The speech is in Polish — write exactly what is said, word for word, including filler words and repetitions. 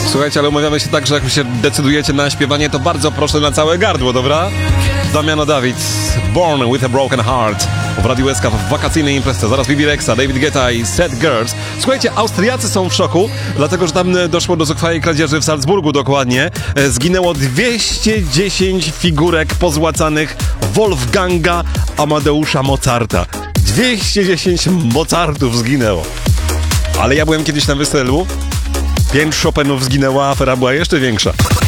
Słuchajcie, ale umawiamy się tak, że jak się decydujecie na śpiewanie, to bardzo proszę na całe gardło, dobra? Damiano David, Born with a Broken Heart w Radiu S K w wakacyjnej imprezie. Zaraz Bibi Rexha, David Guetta i Sad Girls. Słuchajcie, Austriacy są w szoku, dlatego że tam doszło do zuchwałej kradzieży w Salzburgu dokładnie. Zginęło dwieście dziesięć figurek pozłacanych Wolfganga Amadeusza Mozarta. dwieście dziesięć Mozartów zginęło. Ale ja byłem kiedyś na weselu, pięć Chopinów zginęło, a afera była jeszcze większa.